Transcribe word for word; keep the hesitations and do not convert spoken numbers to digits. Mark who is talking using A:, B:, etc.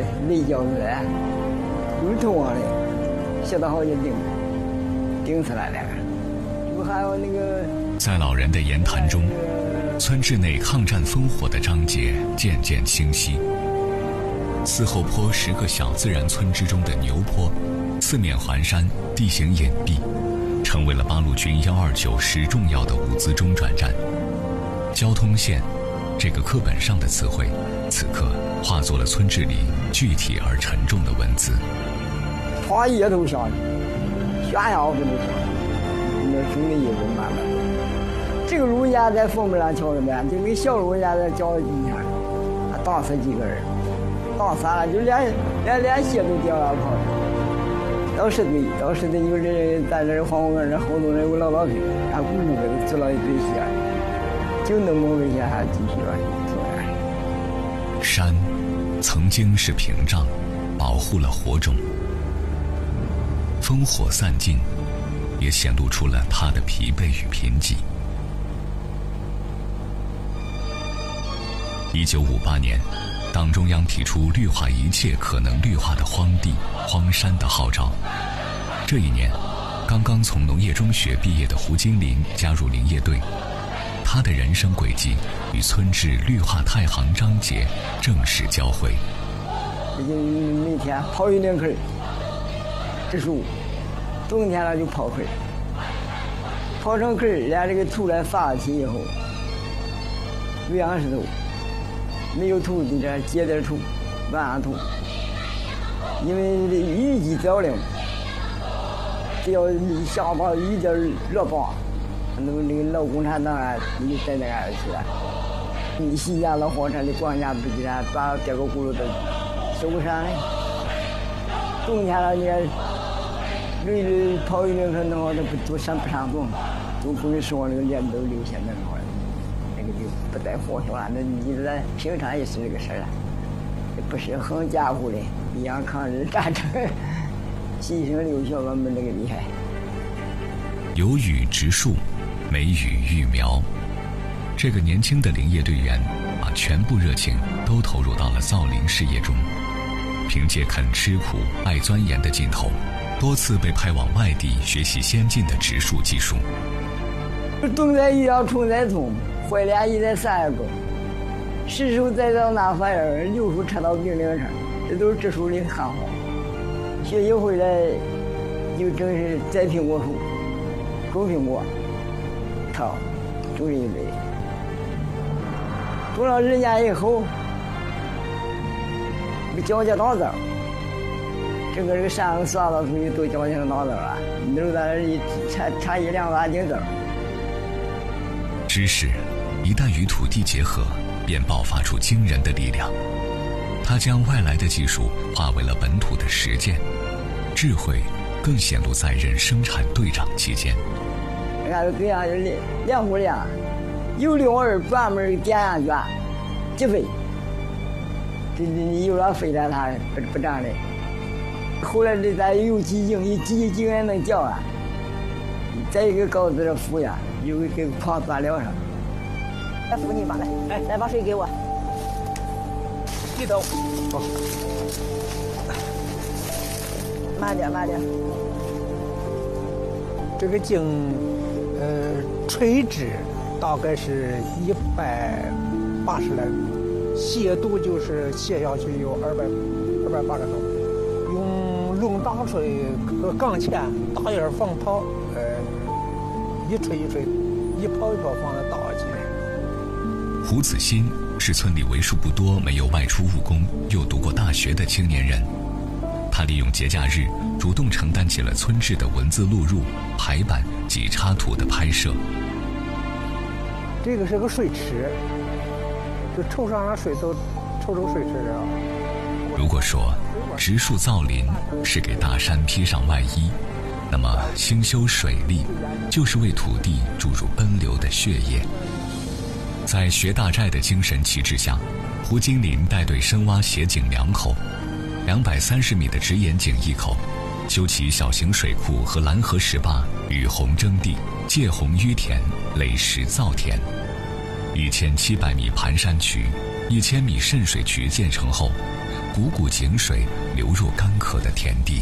A: 雷饺子，有头往的，写得好就顶顶出来了。不还有那个，
B: 在老人的言谈中，村治内抗战烽火的章节渐渐清晰。四后坡十个小自然村之中的牛坡，四面环山，地形隐蔽，成为了八路军幺二九师重要的物资中转站。交通线这个课本上的词汇，此刻化作了村志里具体而沉重的文字。
A: 花叶都下去，悬崖不能下，那兄弟也不慢慢。这个路沿在凤木上桥上面，就跟小路沿在脚底下，他打死几个人，打散了就连连连鞋都掉了跑。到十岁，到十岁有人在这黄河这好多人有老老皮，俺姑姑给做了一堆鞋，就那么危险还继续了做下去。
B: 山曾经是屏障，保护了火种，烽火散尽，也显露出了它的疲惫与贫瘠。一九五八年，党中央提出绿化一切可能绿化的荒地、荒山的号召。这一年，刚刚从农业中学毕业的胡金林加入林业队，他的人生轨迹与村治绿化太行章节正式交汇。
A: 每天刨一两坑，植树，冬天了就刨坑，刨成坑，连这个土来撒起以后，喂养石头。没有土就这接点土，晚上土，因为雨季早了，只要一下把雨点热爆，那么那个老共产党啊，你就在那儿去了。你西家老火车的光家不记得把这个轱辘都收上来。冬天了，你看，绿跑一两分钟，那不都上不上动，都不会说那个脸都流下那块。不在火上了，那你在平常也是这个事儿了，不是很加护的，一样抗日战争，牺牲流血我们那个厉害。
B: 有雨植树，没雨育苗。这个年轻的林业队员把全部热情都投入到了造林事业中，凭借肯吃苦、爱钻研的劲头，多次被派往外地学习先进的植树技术。
A: 冬在一要虫在种。坏脸一在三个，十树栽到那玩意儿，六树扯到冰岭上，这都是植树的看法。学习回来就正是栽苹果树，种苹果，套，种一类。种了二年以后，这个脚尖打枣，整个这个山上撒到出去都脚尖上打枣了，你都在那一插插一两万斤枣。
B: 知识一旦与土地结合，便爆发出惊人的力量。它将外来的技术化为了本土的实践，智慧更显露在任生产队长期间。
A: 俺这样就两两户粮，有六儿专门点上卷，几飞。这这有了飞了，它不不长的。后来这咱有几茎，一几茎也能叫啊。再一个高子的扶呀，有一个矿钻料上。
C: 来扶你吧，来，哎，来把水给我。
A: 一刀，
C: 好，慢点，慢点。
D: 这个茎，呃，垂直大概是一百八十来米，斜度就是斜下去有二百二百八十多。用龙大锤和钢钳大眼放炮，呃，一锤一锤，一泡一泡放在大起来。
B: 胡子欣是村里为数不多没有外出务工又读过大学的青年人，他利用节假日主动承担起了村志的文字录入、排版及插图的拍摄。
D: 这个是个水池，就抽上了水都抽出水池啊。
B: 如果说植树造林是给大山披上外衣，那么兴修水利就是为土地注入奔流的血液。在学大寨的精神旗帜下，胡金林带队深挖斜井两口，两百三十米的直沿井一口，修起小型水库和蓝河石坝，与洪征地、界洪淤田、垒石造田。一千七百米盘山渠、一千米渗水渠建成后， 股股井水流入干涸的田地。